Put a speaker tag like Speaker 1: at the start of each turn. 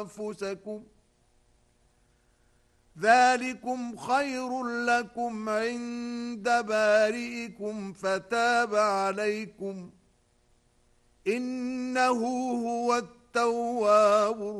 Speaker 1: أنفسكم ذلكم خير لكم عند بارئكم فتاب عليكم إنه هو التواب